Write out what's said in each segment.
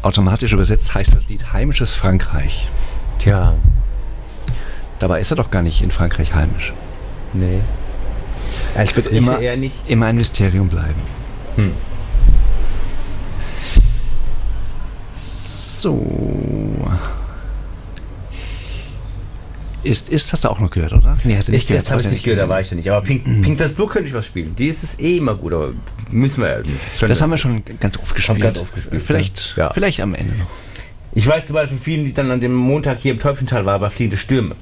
automatisch übersetzt heißt das Lied Heimisches Frankreich. Tja. Dabei ist er doch gar nicht in Frankreich heimisch. Nee. Es wird immer ein Mysterium bleiben. So. Hast du auch noch gehört, oder? Nee, hast du nicht gehört. Das habe ich nicht gehört, da war ich ja nicht. Aber Pink das Blue könnte ich was spielen. Die ist es immer gut, aber müssen wir ja nicht. Das haben wir schon ganz oft gespielt. Vielleicht am Ende noch. Ich weiß zum Beispiel vielen, die dann an dem Montag hier im Täubchental war, aber fliehende Stürme.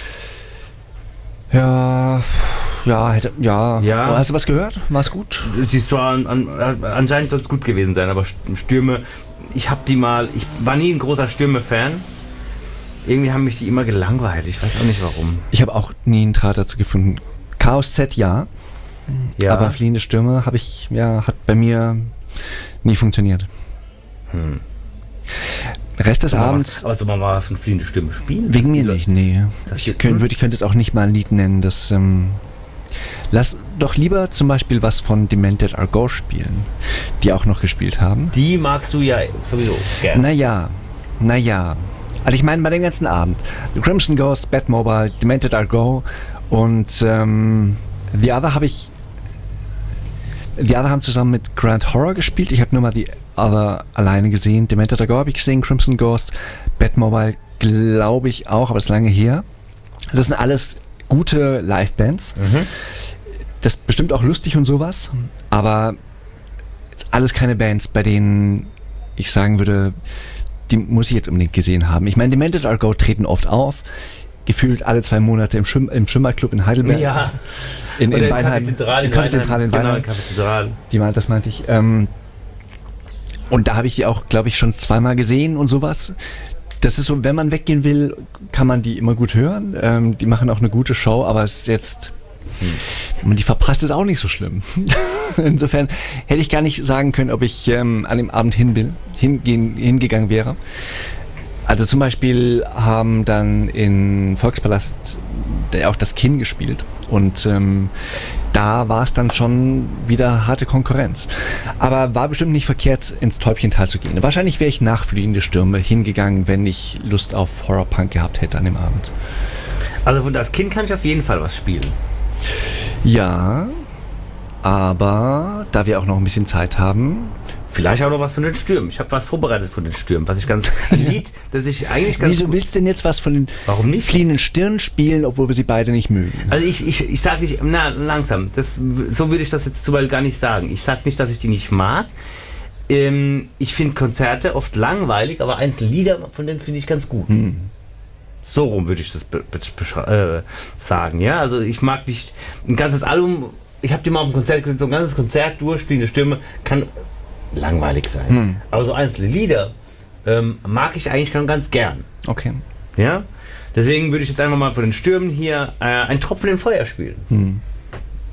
Ja. Hast du was gehört? War es gut? Anscheinend soll es gut gewesen sein, aber Stürme, ich war nie ein großer Stürme-Fan. Irgendwie haben mich die immer gelangweilt. Ich weiß auch nicht warum. Ich habe auch nie einen Draht dazu gefunden. Chaos Z, ja. Aber fliehende Stürme hat bei mir nie funktioniert. Rest des Abends. Aber so mal was von fliehende Stürme spielen? Wegen mir nicht, nee. Ich könnte es auch nicht mal ein Lied nennen, das. Lass doch lieber zum Beispiel was von Demented Are Go spielen, die auch noch gespielt haben. Die magst du ja sowieso gerne. Naja. Also ich meine bei dem ganzen Abend. The Crimson Ghost, Batmobile, Demented Are Go und The Other haben zusammen mit Grand Horror gespielt. Ich habe nur mal The Other alleine gesehen. Demented Are Go habe ich gesehen, Crimson Ghost, Batmobile glaube ich auch, aber das ist lange her. Das sind alles gute Live-Bands. Das ist bestimmt auch lustig und sowas, aber alles keine Bands, bei denen ich sagen würde, die muss ich jetzt unbedingt gesehen haben. Ich meine, Demented Are Go treten oft auf, gefühlt alle 2 Monate im Schwimmerclub in Heidelberg. Ja. In Weinheim. Im Kaffeezentrale in Weinheim. Genau, Das meinte ich. Und da habe ich die auch, glaube ich, schon 2-mal gesehen und sowas. Das ist so, wenn man weggehen will, kann man die immer gut hören. Die machen auch eine gute Show, aber es ist jetzt... Wenn man die verpasst, ist auch nicht so schlimm. Insofern hätte ich gar nicht sagen können, ob ich an dem Abend hingegangen wäre. Also zum Beispiel haben dann in Volkspalast auch das Kinn gespielt und da war es dann schon wieder harte Konkurrenz. Aber war bestimmt nicht verkehrt, ins Täubchental zu gehen. Wahrscheinlich wäre ich nach Fliehende Stürme hingegangen, wenn ich Lust auf Horrorpunk gehabt hätte an dem Abend. Also von das Kind kann ich auf jeden Fall was spielen. Ja, aber da wir auch noch ein bisschen Zeit haben... Vielleicht auch noch was von den Stürmen. Ich habe was vorbereitet von den Stürmen, was ich ein Lied, das ich eigentlich ganz... Wieso willst du denn jetzt was von den fliehenden Stirnen spielen, obwohl wir sie beide nicht mögen? Also ich sage nicht, langsam, so würde ich das jetzt zum Beispiel gar nicht sagen. Ich sage nicht, dass ich die nicht mag. Ich finde Konzerte oft langweilig, aber einzelne Lieder von denen finde ich ganz gut. So rum würde ich das sagen, ja. Also ich mag nicht ein ganzes Album, ich habe die mal auf dem Konzert gesehen, so ein ganzes Konzert durch, fliehende Stimme, kann langweilig sein. Aber so einzelne Lieder mag ich eigentlich ganz gern. Okay. Ja? Deswegen würde ich jetzt einfach mal von den Stürmen hier ein Tropfen im Feuer spielen.